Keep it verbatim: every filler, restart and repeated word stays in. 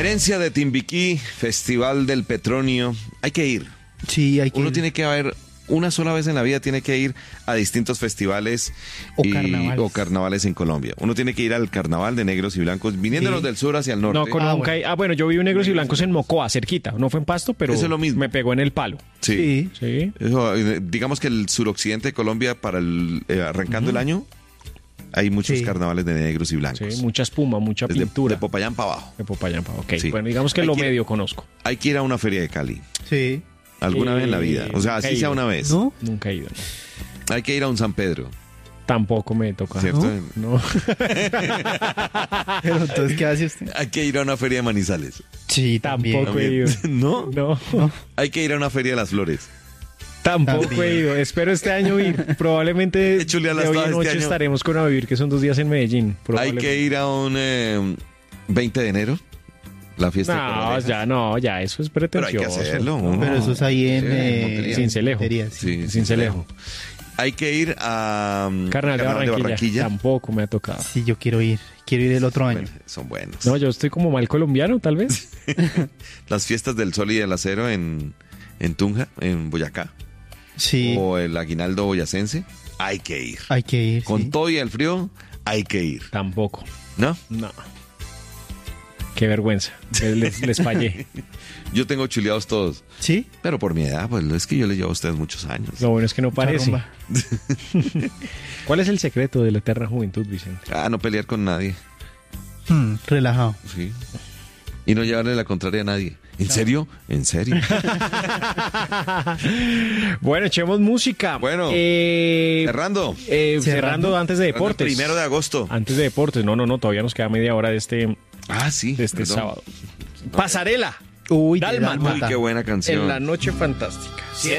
Conferencia de Timbiquí, Festival del Petronio. Hay que ir. Sí, hay que Uno ir. tiene que haber, una sola vez en la vida tiene que ir a distintos festivales O y- carnavales. o carnavales en Colombia. Uno tiene que ir al carnaval de negros y blancos, viniéndonos Sí. del sur hacia el norte. No, con Ah, nunca bueno. he- ah, bueno, yo vi negros y blancos en Mocoa, cerquita. No fue en Pasto, pero Eso es lo mismo. me pegó en el palo. Sí. Sí. Sí. Eso, eh, digamos que el suroccidente de Colombia, para el eh, arrancando el año, hay muchos Sí. carnavales de negros y blancos. Sí, mucha espuma, mucha Desde pintura. de Popayán para abajo. De Popayán, pa- ok. Sí. Bueno, digamos que Hay lo que ir- medio conozco. Hay que ir a una feria de Cali. Sí. Alguna Eh, vez en la vida. O sea, nunca he así sea ido. una vez. ¿No? Nunca he ido. ¿no? Hay que ir a un San Pedro. Tampoco me toca. ¿Cierto? No. Pero entonces, ¿qué hace usted? Hay que ir a una feria de Manizales. Sí, Tampoco también. he ido. ¿No? No. Hay que ir a una feria de las flores. Tampoco También. he ido. Espero este año ir. Probablemente Qué chuleadas de hoy todas en este noche año. estaremos con A Vivir, que son dos días en Medellín. Hay Probablemente. que ir a un eh, veinte de enero. La fiesta de No, Corralejas. ya no, ya eso es Pero hay pretencioso. que hacerlo. No. Pero eso es ahí en... Sí, eh, Montería. Sincelejo. Montería, sí. Sí, Sincelejo. Hay que ir a um, Carnaval de Barranquilla. Tampoco me ha tocado. Sí, yo quiero ir. Quiero ir el otro año. Bueno, son buenos. No, yo estoy como mal colombiano, tal vez. Las fiestas del sol y del acero en, en Tunja, en Boyacá. Sí, O el aguinaldo boyacense. Hay que ir. hay que ir. Con sí. todo y el frío, hay que ir. Tampoco. ¿No? No. Qué vergüenza. Les, les fallé. Yo tengo chuleados todos. ¿Sí? Pero por mi edad, pues es que yo les llevo a ustedes muchos años. Lo bueno es que no parece. rumba. ¿Cuál es el secreto de la eterna juventud, Vicente? Ah, no pelear con nadie. Hmm, relajado. Sí. Y no llevarle la contraria a nadie. ¿En serio? ¿En serio? Bueno, echemos música. Bueno. Eh, Cerrando. eh, cerrando. Cerrando. antes de deportes. Primero de agosto. Antes de deportes. No, no, no. Todavía nos queda media hora de este, Ah, sí. de este perdón. sábado. Pasarela. Uy, de Dálmata. Uy, qué buena canción. En la noche fantástica.